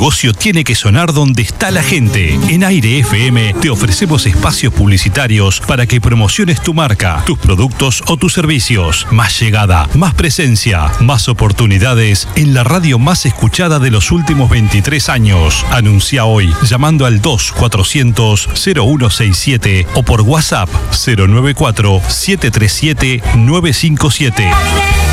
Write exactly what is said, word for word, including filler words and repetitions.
negocio tiene que sonar donde está la gente. En Aire F M te ofrecemos espacios publicitarios para que promociones tu marca, tus productos o tus servicios. Más llegada, más presencia, más oportunidades en la radio más escuchada de los últimos veintitrés años. Anuncia hoy llamando al dos cuatrocientos cero uno sesenta y siete o por WhatsApp cero nueve cuatro siete tres siete nueve cinco siete.